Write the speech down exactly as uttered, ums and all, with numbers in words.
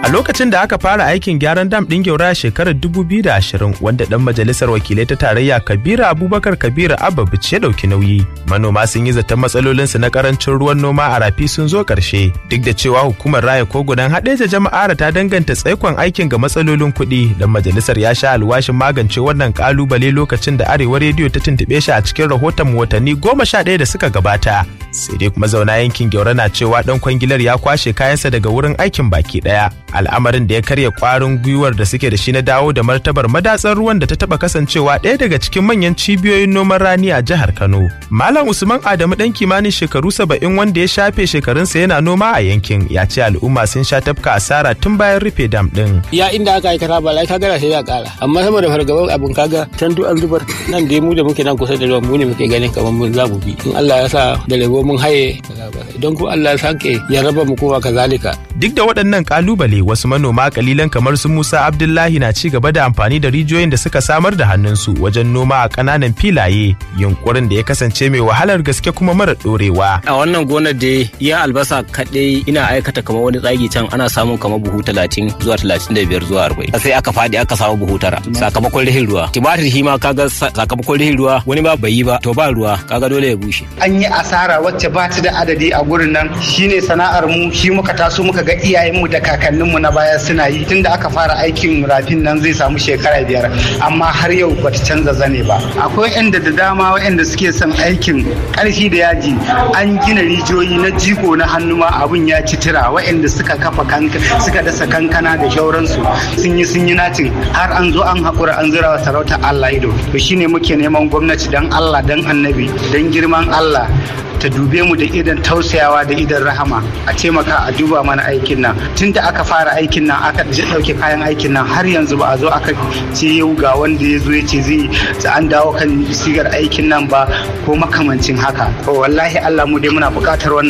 A lokacin da aka fara aikin gyaran dam ɗin Gyaura a shekarar dubu biyu da ashirin wanda ɗan majalisar wakilai ta tarayya Kabiru Abubakar Kabiru Abba Bichi ya ɗauki nauyi, manoma sun yi zaton matsalolinsu na ƙarancin ruwan noma a rafi sun zo ƙarshe. Duk da cewa hukumar raya kogunan Haɗeja Jama'ara ta danganta tsaikon aikin ga matsalolin kuɗi, dan majalisar ya sha alwashin magance wannan ƙalubale lokacin da Arewa Rediyo ta tuntuɓe shi a cikin rahoton watanni goma sha ɗaya da suka gabata. Sai dai kuma zauna yankin Gyaura na cewa ɗan kwangilar ya kwashe kayansa daga wurin aikin baki ɗaya. Al'amarin da ya karya kwarin gwiwar da suke da shi na dawo da martabar madatsar ruwan da ta taba kasancewa ɗaya daga cikin manyan cibiyoyin noman rani a jihar Kano. Malam Usman Adamu dan kimanin shekaru saba'in wanda ya shafe shekarunsa yana noma a yankin ya ce al'umma sun sha tafka asara tun bayan rufe dam din. Ya inda aka aikata ba lai kaga sai ya kara, amma saboda fargaban abin kaga can duk an zubar nan dai mu da muke nan kusa da ruwan mu ne muke ganin kamar mun za mu bi. In Allah ya sa da lebo mun haye idan ko Allah ya sanke ya raba mu kowa kazalika. Duk da waɗannan kalubale wasu manoma kalilan kamar su Musa Abdullahi na ci gaba da amfani da rijiyoyin da suka samar da hannunsu wajen noma a ƙananan filaye, yunkurin da ya kasance mai wahalar gaske kuma mara ɗorewa. A wannan gonar da ya albasa kaɗai ina aikata kamar wani tsagi can ana samun kamar buhu talatin zuwa talatin da biyar zuwa arba'in. Sai aka faɗi aka samu buhu tara sakamakon rihin ruwa. Timatir shi ma kaga sakamakon rihin ruwa wani ma bai yi ba to ba ruwa kaga dole ya bushe. An yi asara wacce ba ta da adadi a gurin nan, shine sana'ar mu, shi muka taso muka ga iyayenmu da kakanninmu na baya suna yi tunda aka fara aikin rafin nan zai samu shekara biyar amma har yau bata canza zane ba. Akwai inda da dama waɗanda suke son aikin ƙarfi da yaji, an gina rijiyoyi na jiko na hannu ma abun ya ci tira, waɗanda suka kafa suka dasa kankana da shauransu sun yi sun yi natin har an zo an haƙura an zira wa sarauta Allah ido. To shine muke neman gwamnati dan Allah dan annabi dan girman Allah ta dube mu da idan tausayawa da idan rahama, a taimaka a duba mana aikin nan. Tun da aka fara aikin nan aka ɗauke kayan aikin nan har yanzu ba a zo aka ce yau ga wanda ya zo ya ce zai an dawo kan sigar aikin nan ba ko makamancin haka. To wallahi Allah mu dai muna buƙatar wannan